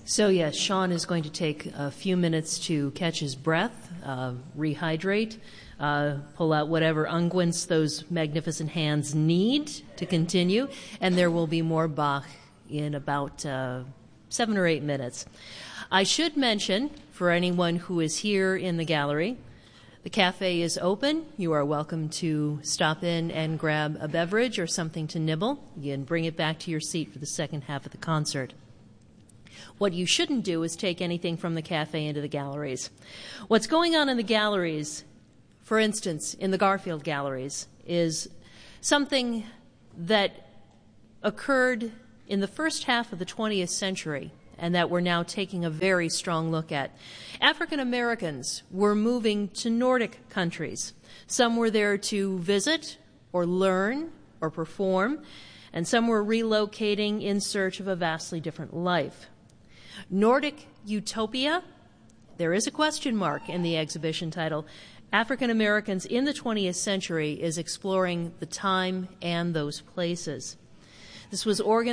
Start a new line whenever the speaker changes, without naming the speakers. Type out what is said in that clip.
So yes, Sean is going to take a few minutes to catch his breath, rehydrate, pull out whatever unguents those magnificent hands need to continue, and there will be more Bach in about 7 or 8 minutes. I should mention, for anyone who is here in the gallery, the cafe is open. You are welcome to stop in and grab a beverage or something to nibble. You can bring it back to your seat for the second half of the concert. What you shouldn't do is take anything from the cafe into the galleries. What's going on in the galleries, for instance, in the Garfield galleries, is something that occurred in the first half of the 20th century and that we're now taking a very strong look at. African Americans were moving to Nordic countries. Some were there to visit or learn or perform, and some were relocating in search of a vastly different life. Nordic Utopia, there is a question mark in the exhibition title. African Americans in the 20th century is exploring the time and those places. This was organized